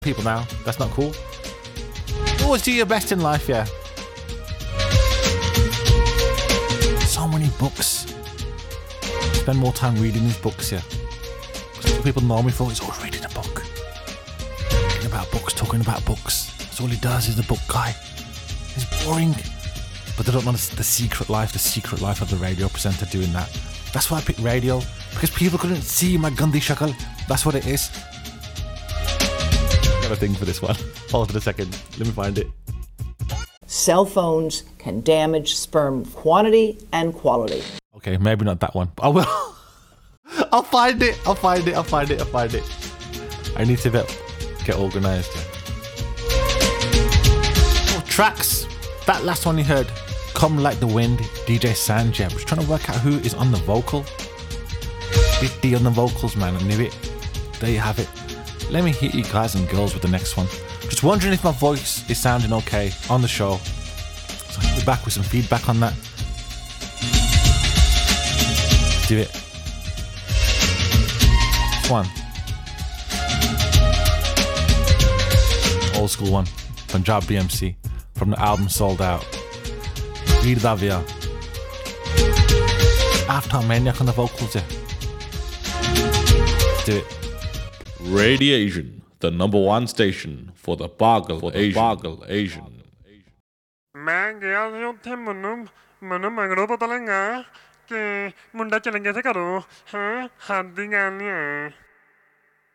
people now. That's not cool. Always do your best in life, yeah. So many books. Spend more time reading these books, yeah. That's what people know me for, is always reading a book. Talking about books. That's all he does, is the book guy. It's boring. But they don't know the secret life of the radio presenter doing that. That's why I picked radio, because people couldn't see my Gandhi shakal. That's what it is. Got a thing for this one. Hold on a second. Let me find it. Cell phones can damage sperm quantity and quality. Okay, maybe not that one. But I will. I'll find it. I need to get organised. Oh, tracks. That last one you heard, Come Like the Wind, DJ Sanjay. I was trying to work out who is on the vocal. Big D on the vocals, man. I knew it. There you have it. Let me hit you guys and girls with the next one. Just wondering if my voice is sounding okay on the show. So I'll be back with some feedback on that. Do it. This one. Old school one. Punjab BMC. From the album Sold Out. Veer Davia. After Maniac on the vocals, yeah. Let's do it. Radiation, the #1 station for the Pagal Asian. ਮੈਂ ਗਿਆ ਸੀ ਉੱਥੇ ਮੈਨੂੰ ਮਗਰੋਂ ਪਤਾ ਲੱਗਾ ਕਿ ਮੁੰਡਾ ਚਲ ਗਿਆ ਸੀ ਘਰੋਂ ਹਾਂ ਹੱਦ ਦੀ ਗੱਲ ਨਹੀਂ ਹੈ